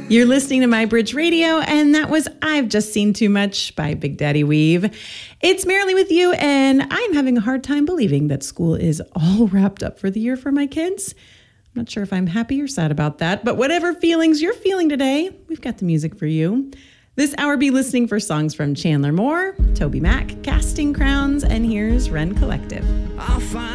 You're listening to My Bridge Radio, and that was I've Just Seen Too Much by Big Daddy Weave. It's Merrily with you, and I'm having a hard time believing that school is all wrapped up for the year for my kids. I'm not sure if I'm happy or sad about that, but whatever feelings you're feeling today, we've got the music for you. This hour, be listening for songs from Chandler Moore, Toby Mac, Casting Crowns, and here's Wren Collective. I'll find